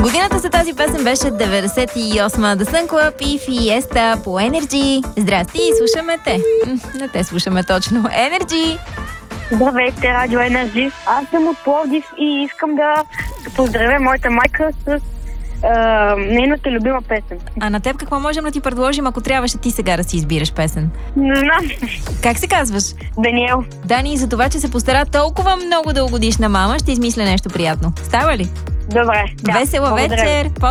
Годината за тази песен беше 98-а. The Sun Club и Fiesta по Energy. Здрасти, слушаме те. Не те слушаме точно. Energy! Здравейте, Радио Енерджи. Аз съм от Пловдив и искам да поздравя моята майка с нейната любима песен. А на теб какво можем да ти предложим, ако трябваше ти сега да си избираш песен? Не знам. Как се казваш? Даниел. Дани, за това, че се постара толкова много да угодиш на мама, ще измисля нещо приятно. Става ли? Добре. Да, Весела благодаря. вечер!